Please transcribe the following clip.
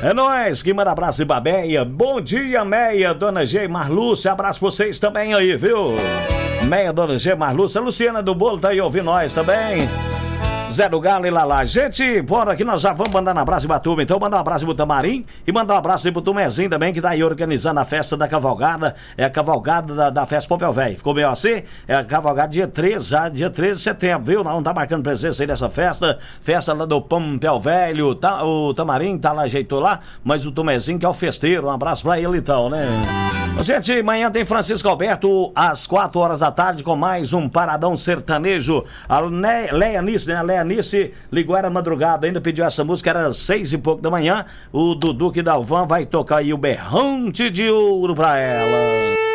É nóis, que manda abraço de Babeia. Bom dia, Meia, Dona G, Marlúcia, abraço pra vocês também aí, viu? Meia, Dona G, Marlúcia, Luciana do Bolo tá aí ouvindo nós também. Zé do Galo e Lalá. Gente, bora aqui, nós já vamos mandar um abraço de Batuba. Então, mandar um abraço pro Tamarim e mandar um abraço pro Tumezinho também, que tá aí organizando a festa da cavalgada. É a cavalgada da festa Pompeu Velho. Ficou meio assim? É a cavalgada dia 13, já, dia 13 de setembro, viu? Não tá marcando presença aí nessa festa. Festa lá do Pompeu Velho. Tá, o Tamarim tá lá, ajeitou lá, mas o Tumezinho que é o festeiro. Um abraço pra ele então, né? Gente, amanhã tem Francisco Alberto às 4 horas da tarde com mais um Paradão Sertanejo. A Leanice, né? A Leanice ligou, era madrugada, ainda pediu essa música, era 6 e pouco da manhã. O Dudu que Dalvan vai tocar aí o Berrante de Ouro pra ela.